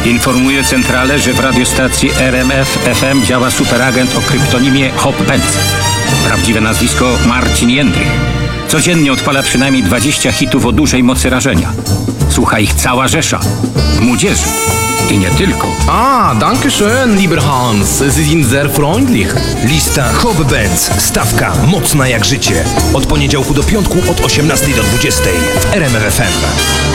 Informuje centralę, że w radiostacji RMF FM działa superagent o kryptonimie Hop Benz. Prawdziwe nazwisko Marcin Jędrych. Codziennie odpala przynajmniej 20 hitów o dużej mocy rażenia. Słucha ich cała rzesza. Młodzieży. I nie tylko. Danke schön, lieber Hans. Sie sind sehr freundlich. Lista Hop Benz. Stawka mocna jak życie. Od poniedziałku do piątku od 18 do 20 w RMF FM.